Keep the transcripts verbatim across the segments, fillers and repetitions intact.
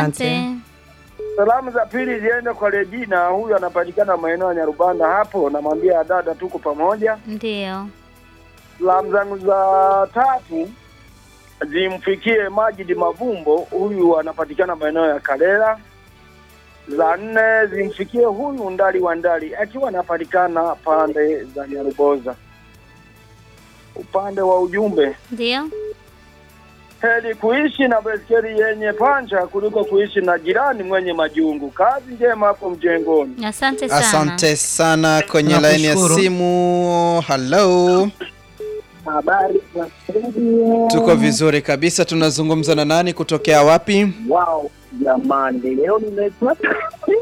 Asante. Salamu za pili ziende kwa Regina, huyu anapatikana maeneo ya Nyarubanda hapo, namwambia dada tuko pamoja. Ndio. Salamu zangu za tatu zimfikie Majid Mavumbo, huyu anapatikana maeneo ya Kalela. Za nne zimfikie huyu Ndali wa Ndali akiwa anapatikana pande za Nyaruboza. Upande wa ujumbe, Ndio. heri kuishi na baiskeli yenye pancha kuliko kuishi na jirani mwenye majungu. Kazi njema hapo mjengoni. Asante sana. Asante sana. Kwenye line ya simu. Hello. Habari za studio. Tuko vizuri kabisa. Tunazungumza na nani kutokea wapi? Wow, jamani leo nimepata.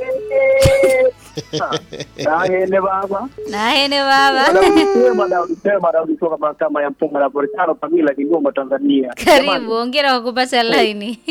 Nahene baba. Nahene baba. Sema na usema na kutoka mahakama ya Mpunga na Boritano Pamila Kigoma Tanzania. Karibu, hongera kwa kupata line.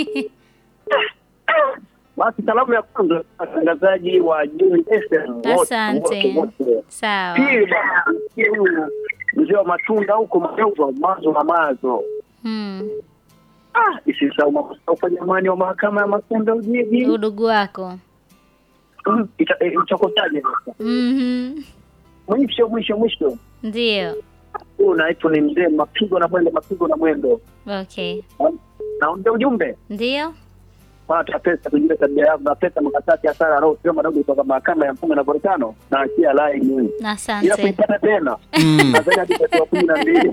Basi salamu ya kwanza watangazaji wa Joy F M. Asante. Sawa. Pili mzee wa matunda huko Mayovu mazo na mazo. Mm. Ah, isisahau makosa jamani wa mahakama ya Makunda Ujiji. Udugu wako. Mm, itakotaje sasa? Mhm. Mwisho mwisho mwisho. Ndio. Huyu naitwa ni mzee mapigo na mwendo mapigo na mwendo. Okay. Naomba ujumbe. Ndio. Pata pesa kujua tabia yako na pesa mkatati ya sara roho sio madogo kutoka mahakama ya Mpunga na Boritano na achia line. Asante. Ila kuipata tena. Mm. Nadhani hadi kumi na mbili.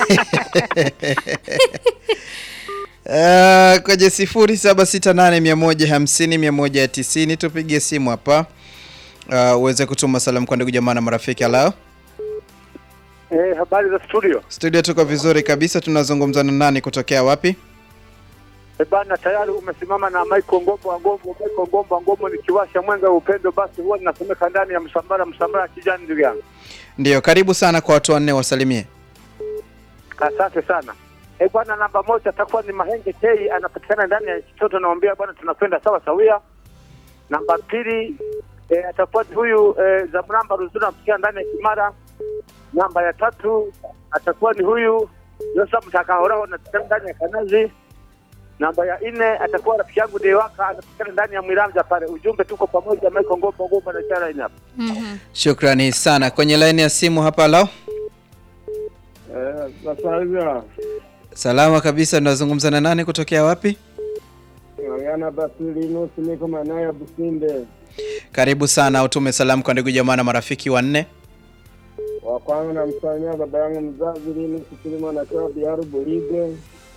Uh, kwenye sifuri saba sita nane mia moja hamsini mia moja tisini tupigie simu hapa. Uh, uweze kutuma salamu kwa ndugu jamaa na marafiki. Hello. Eh, habari za studio. Studio tuko vizuri kabisa. Tunazungumza na nani kutokea wapi? Eh bana, tayari umesimama na Michael Ngombo Ngombo Michael Ngombo Ngombo nikiwasha mwenga upendo basi huwa ninasomeka ndani ya msambara msambara kijani ndugu yangu. Ndio, karibu sana kwa watu wanne wasalimie. Asante sana. Eh bwana, namba moja atakuwa ni Mahenge K, anapatikana ndani ya Kitoto, naomba bwana tunakwenda sawa sawia. Namba pili eh, atakuwa huyu eh, Zamramba Ruzuna anapatikana ndani ya Kimara. Namba ya tatu atakuwa ni huyu Yosa Mtakahora anapatikana ndani ya Kanazi. Namba ya nne atakuwa rafiki yangu Dewaka anapatikana ndani ya Mwiramja pale. Ujumbe tuko pamoja Michael Ngombo Ngombo na chara ina hapa. Mhm. Shukrani sana. Kwenye line ya simu hapa. Hello. Eh, sasa Salama kabisa. Tunazungumza na nani kutokea wapi? Yana Basili nusu niko maeneo ya Businde. Karibu sana. Utume salamu kwa ndugu jamaa na marafiki wanne. Wa kwanza namsalimia baba yangu mzazi Linus Kilimo na kwa Biaru Bulige.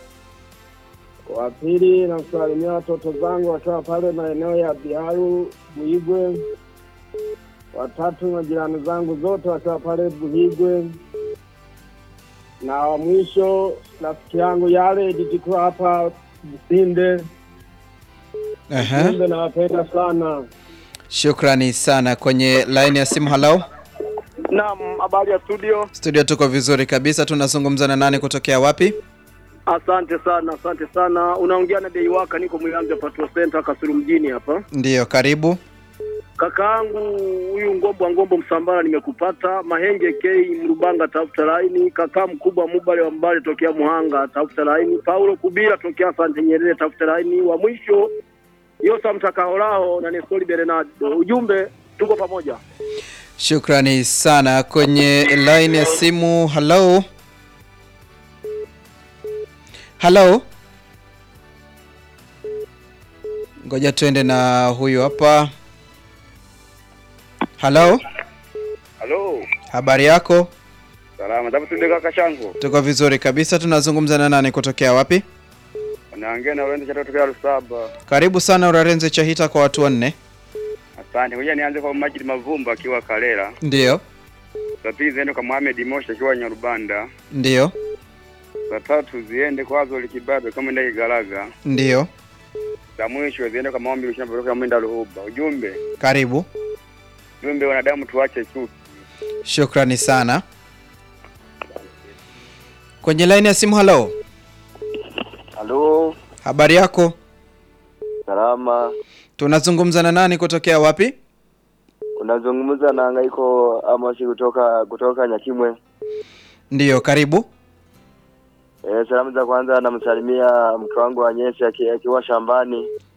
Wa pili namsalimia watoto zangu wakiwa pale maeneo ya Biaru Buigwe. Wa tatu majirani zangu zote wakiwa pale Buigwe. Na wa mwisho rafiki yangu yale dijiko hapa Businde. Aha. Businde nawapenda sana. Shukrani sana. Kwenye line ya simu. Hello. Naam, habari ya studio. Studio tuko vizuri kabisa. Tunazungumza na nani kutokea wapi? Asante sana, asante sana. Unaongea na Deiwaka, niko Mwiramja Patrol Center Kasulu mjini hapa. Ndio, karibu. Kakaangu huyu Ngombo Ngombo Msambara nimekupata. Mahenge K Mrubanga tafuta laini. Kaka mkubwa Mubale wa Mbale tokea Muhanga tafuta laini. Paulo Kubira tokea Sante Nyerere tafuta laini. Wa mwisho Yosa Mtakahorao na Nestori Bernardo. Ujumbe tuko pamoja. Shukrani sana. Kwenye line ya simu. Hello. Hello. Ngoja tuende na huyu hapa. Hello. Hello. Habari yako? Salama. Tabu tunde kaka shangu. Tuko vizuri kabisa. Tunazungumza na nani kutokea wapi? Naongea na Lorenzo cha tokea Lusaba. Karibu sana Lorenzo Chahita kwa watu wanne. Asante. Ngoja nianze kwa Majid Mavumba akiwa Kalela. Ndio. Za pili ziende kwa Mohamed Mosha akiwa Nyarubanda. Ndio. Za tatu ziende kwa Azoli Kibabe kama ndege Galaga. Ndio. Za mwisho ziende kwa Maombi Lushamba kutoka Mwenda Luhuba. Ujumbe. Karibu. Ujumbe, wanadamu tuache chuki. Shukrani sana. Kwenye line ya simu. Hello. Halo. Habari yako? Salama. Tunazungumza na nani kutokea wapi? Unazungumza na Hangaiko Amosi kutoka kutoka Nyakimwe. Ndio, karibu. Eh, salamu za kwanza namsalimia mke wangu Anyesi akiwa shambani.